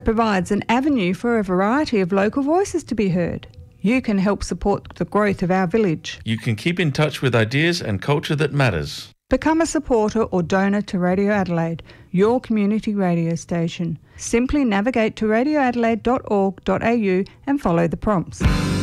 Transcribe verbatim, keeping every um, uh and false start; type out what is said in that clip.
provides an avenue for a variety of local voices to be heard. You can help support the growth of our village. You can keep in touch with ideas and culture that matters. Become a supporter or donor to Radio Adelaide, your community radio station. Simply navigate to radio adelaide dot org dot a u and follow the prompts.